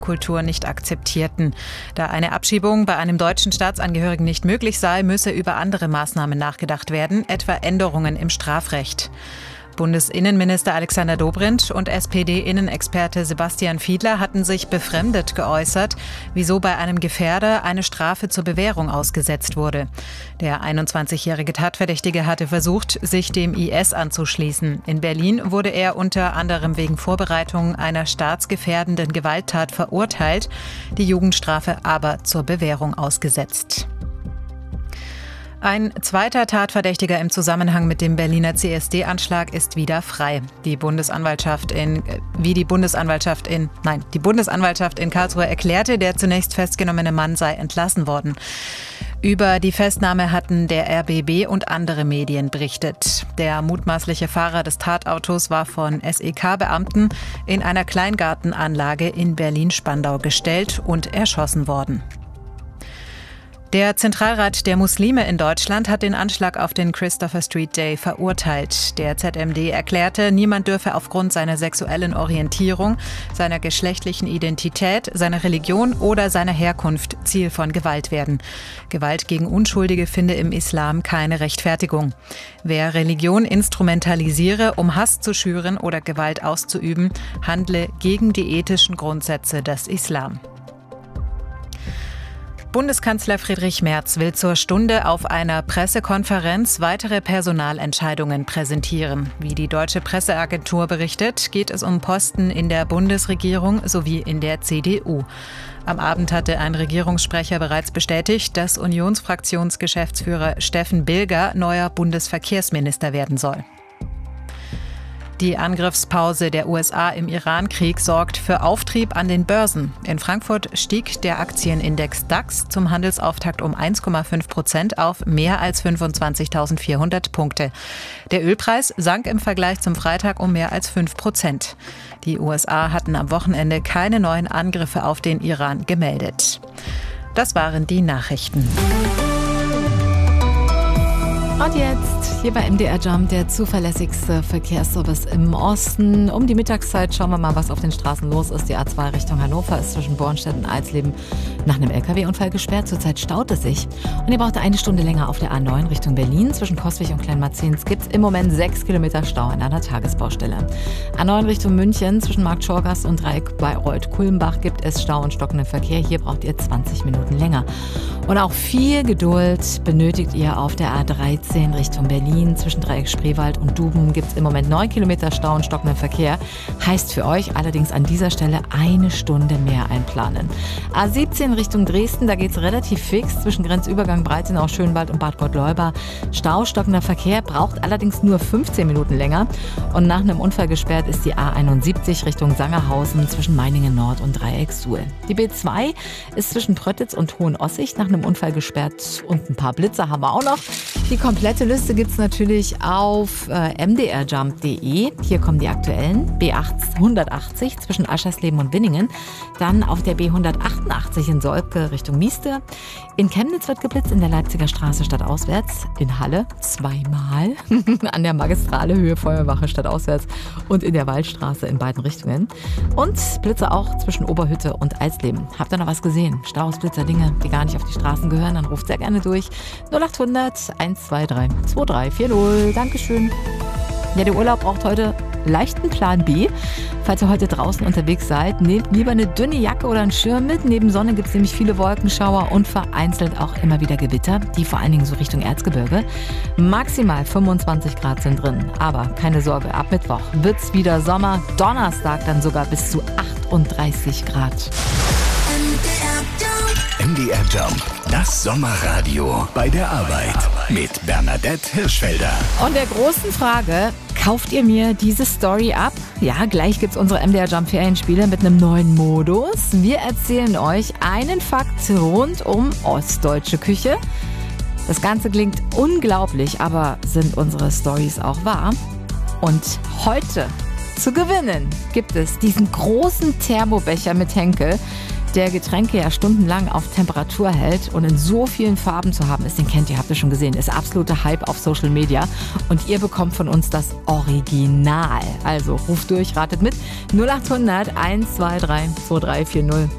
Kultur nicht akzeptierten. Da eine Abschiebung bei einem deutschen Staatsangehörigen nicht möglich sei, müsse über andere Maßnahmen nachgedacht werden, etwa Änderungen im Strafrecht. Bundesinnenminister Alexander Dobrindt und SPD-Innenexperte Sebastian Fiedler hatten sich befremdet geäußert, wieso bei einem Gefährder eine Strafe zur Bewährung ausgesetzt wurde. Der 21-jährige Tatverdächtige hatte versucht, sich dem IS anzuschließen. In Berlin wurde er unter anderem wegen Vorbereitung einer staatsgefährdenden Gewalttat verurteilt, die Jugendstrafe aber zur Bewährung ausgesetzt. Ein zweiter Tatverdächtiger im Zusammenhang mit dem Berliner CSD-Anschlag ist wieder frei. Die Bundesanwaltschaft in Karlsruhe erklärte, der zunächst festgenommene Mann sei entlassen worden. Über die Festnahme hatten der RBB und andere Medien berichtet. Der mutmaßliche Fahrer des Tatautos war von SEK-Beamten in einer Kleingartenanlage in Berlin-Spandau gestellt und erschossen worden. Der Zentralrat der Muslime in Deutschland hat den Anschlag auf den Christopher Street Day verurteilt. Der ZMD erklärte, niemand dürfe aufgrund seiner sexuellen Orientierung, seiner geschlechtlichen Identität, seiner Religion oder seiner Herkunft Ziel von Gewalt werden. Gewalt gegen Unschuldige finde im Islam keine Rechtfertigung. Wer Religion instrumentalisiere, um Hass zu schüren oder Gewalt auszuüben, handle gegen die ethischen Grundsätze des Islam. Bundeskanzler Friedrich Merz will zur Stunde auf einer Pressekonferenz weitere Personalentscheidungen präsentieren. Wie die Deutsche Presseagentur berichtet, geht es um Posten in der Bundesregierung sowie in der CDU. Am Abend hatte ein Regierungssprecher bereits bestätigt, dass Unionsfraktionsgeschäftsführer Steffen Bilger neuer Bundesverkehrsminister werden soll. Die Angriffspause der USA im Iran-Krieg sorgt für Auftrieb an den Börsen. In Frankfurt stieg der Aktienindex DAX zum Handelsauftakt um 1,5% auf mehr als 25.400 Punkte. Der Ölpreis sank im Vergleich zum Freitag um mehr als 5%. Die USA hatten am Wochenende keine neuen Angriffe auf den Iran gemeldet. Das waren die Nachrichten. Und jetzt hier bei MDR Jump, der zuverlässigste Verkehrsservice im Osten. Um die Mittagszeit schauen wir mal, was auf den Straßen los ist. Die A2 Richtung Hannover ist zwischen Bornstedt und Eisleben nach einem LKW-Unfall gesperrt. Zurzeit staut es sich. Und ihr braucht eine Stunde länger auf der A9 Richtung Berlin. Zwischen Coswig und Kleinmarzens gibt es im Moment 6 Kilometer Stau in einer Tagesbaustelle. A9 Richtung München zwischen Markt Schorgast und Dreieck bei Reuth-Kulmbach gibt es Stau und stockenden Verkehr. Hier braucht ihr 20 Minuten länger. Und auch viel Geduld benötigt ihr auf der A13 Richtung Berlin. Zwischen Dreieck Spreewald und Duben gibt es im Moment 9 Kilometer Stau und stockenden Verkehr. Heißt für euch allerdings an dieser Stelle eine Stunde mehr einplanen. A17 Richtung Dresden, da geht es relativ fix zwischen Grenzübergang Breitenau, Schönwald und Bad Gottleuba. Stau, stockender Verkehr, braucht allerdings nur 15 Minuten länger. Und nach einem Unfall gesperrt ist die A71 Richtung Sangerhausen zwischen Meiningen Nord und Dreieck Suhl. Die B2 ist zwischen Pröttitz und Hohenossig nach einem Unfall gesperrt und ein paar Blitzer haben wir auch noch. Die komplette Liste gibt es natürlich auf mdrjump.de. Hier kommen die aktuellen. B180 zwischen Aschersleben und Winningen. Dann auf der B188 in Solbke Richtung Mieste. In Chemnitz wird geblitzt in der Leipziger Straße stadtauswärts. In Halle zweimal. An der Magistrale Höhe Feuerwache stadtauswärts. Und in der Waldstraße in beiden Richtungen. Und Blitze auch zwischen Oberhütte und Eisleben. Habt ihr noch was gesehen? Staus, Blitzer, Dinge, die gar nicht auf die Straßen gehören? Dann ruft sehr gerne durch. 0800 123 2340. Dankeschön. Ja, der Urlaub braucht heute leichten Plan B. Falls ihr heute draußen unterwegs seid, nehmt lieber eine dünne Jacke oder einen Schirm mit. Neben Sonne gibt es nämlich viele Wolkenschauer und vereinzelt auch immer wieder Gewitter, die vor allen Dingen so Richtung Erzgebirge. Maximal 25 Grad sind drin. Aber keine Sorge, ab Mittwoch wird's wieder Sommer. Donnerstag dann sogar bis zu 38 Grad. MDR Jump, das Sommerradio bei der Arbeit mit Bernadette Hirschfelder. Und der großen Frage, kauft ihr mir diese Story ab? Ja, gleich gibt's unsere MDR Jump Ferienspiele mit einem neuen Modus. Wir erzählen euch einen Fakt rund um ostdeutsche Küche. Das Ganze klingt unglaublich, aber sind unsere Stories auch wahr? Und heute zu gewinnen gibt es diesen großen Thermobecher mit Henkel, der Getränke ja stundenlang auf Temperatur hält und in so vielen Farben zu haben ist, den kennt ihr, habt ihr schon gesehen, ist absoluter Hype auf Social Media und ihr bekommt von uns das Original. Also ruft durch, ratet mit 0800 123 2340.